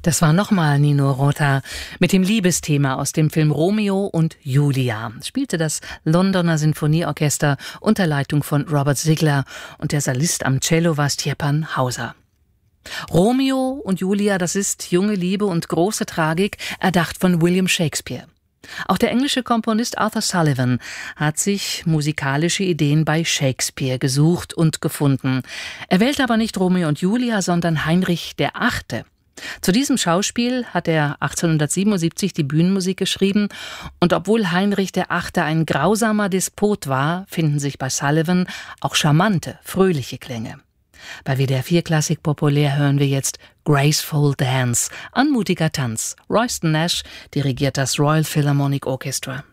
Das war nochmal Nino Rota mit dem Liebesthema aus dem Film Romeo und Julia. Spielte das Londoner Sinfonieorchester unter Leitung von Robert Ziegler und der Solist am Cello war Stjepan Hauser. Romeo und Julia, das ist junge Liebe und große Tragik, erdacht von William Shakespeare. Auch der englische Komponist Arthur Sullivan hat sich musikalische Ideen bei Shakespeare gesucht und gefunden. Er wählte aber nicht Romeo und Julia, sondern Heinrich VIII. Zu diesem Schauspiel hat er 1877 die Bühnenmusik geschrieben und obwohl Heinrich VIII. Ein grausamer Despot war, finden sich bei Sullivan auch charmante, fröhliche Klänge. Bei WDR 4 Klassik populär hören wir jetzt Graceful Dance, anmutiger Tanz. Royston Nash dirigiert das Royal Philharmonic Orchestra.